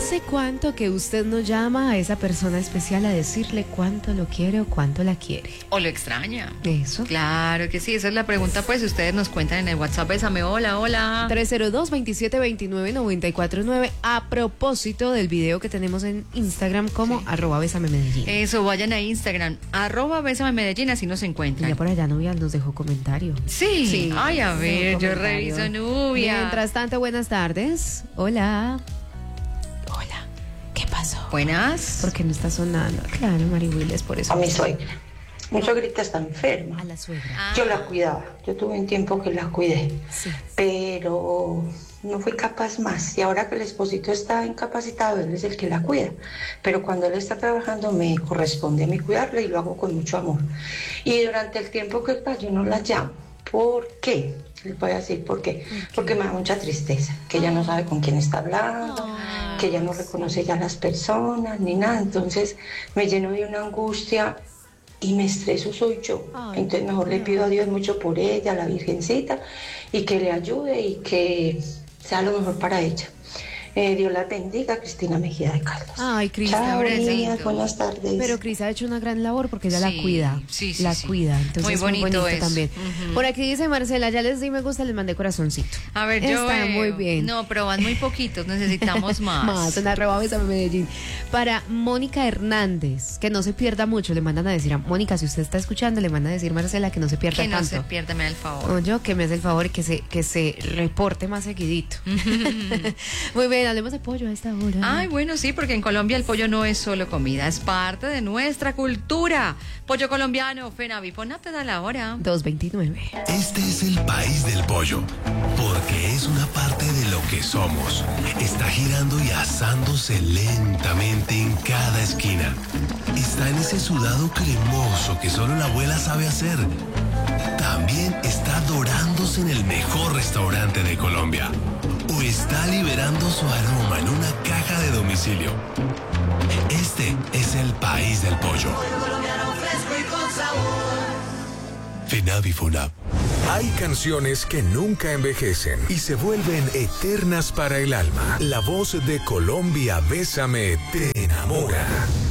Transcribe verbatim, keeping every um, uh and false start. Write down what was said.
¿Hace cuánto que usted no llama a esa persona especial a decirle cuánto lo quiere o cuánto la quiere? ¿O lo extraña? Eso. Claro que sí, esa es la pregunta, pues ustedes nos cuentan en el WhatsApp. Bésame, hola, hola. tres cero dos, veintisiete veintinueve, noventa y cuatro nueve. A propósito del video que tenemos en Instagram como sí. arroba Bésame Medellín. Eso, vayan a Instagram, arroba Bésame Medellín, así nos encuentran. Y ya por allá Nubia nos dejó comentario. Sí, sí. Ay, a ver, yo reviso Nubia. Mientras tanto, buenas tardes. Hola. Hola. ¿Qué pasó? Buenas. ¿Por qué no está sonando? Claro, Mari Willes, por eso. A mi suegra. Mi suegrita está enferma. A la suegra. Ah. Yo la cuidaba. Yo tuve un tiempo que la cuidé. Sí. Pero no fui capaz más. Y ahora que el esposito está incapacitado, él es el que la cuida. Pero cuando él está trabajando, me corresponde a mí cuidarla y lo hago con mucho amor. Y durante el tiempo que está, yo no la llamo. ¿Por qué? Les voy a decir por qué. Okay. Porque me da mucha tristeza. Que ella no sabe con quién está hablando. Oh. Que ella no reconoce ya a las personas ni nada. Entonces me lleno de una angustia. Y me estreso soy yo. Ay, entonces mejor le pido a Dios mucho por ella, a la Virgencita, y que le ayude y que sea lo mejor para ella. Eh, Dios la bendiga, Cristina Mejía de Caldas. Ay, Cris, chao, niñas, buenas tardes. Pero Cris ha hecho una gran labor porque ella sí, la cuida. Sí, sí, la sí. cuida. Entonces muy es bonito, muy bonito eso. también. Uh-huh. Por aquí dice Marcela, ya les di me gusta, les mandé corazoncito. A ver, yo Está veo. muy bien. No, pero van muy poquitos, necesitamos más. Más, en arroba Bésame Medellín. Para Mónica Hernández, que no se pierda mucho, le mandan a decir a Mónica, si usted está escuchando, le mandan a decir Marcela que no se pierda que no tanto. se pierda, me da el favor. O yo, que me hace el favor y que se, que se reporte más seguidito. Muy bien, hablemos de pollo a esta hora. Ay, bueno, sí, porque en Colombia el pollo no es solo comida, es parte de nuestra cultura. Pollo colombiano, Fenavipona te da la hora. dos veintinueve. Este es el país del pollo, porque es una parte de lo que somos. Está girando y asándose lentamente en cada esquina. Está en ese sudado cremoso que solo la abuela sabe hacer. También está dorándose en el mejor restaurante de Colombia. O está liberando su aroma en una caja de domicilio. Este es el país del pollo. Fenavipona. Hay canciones que nunca envejecen y se vuelven eternas para el alma. La voz de Colombia, Bésame, te enamora.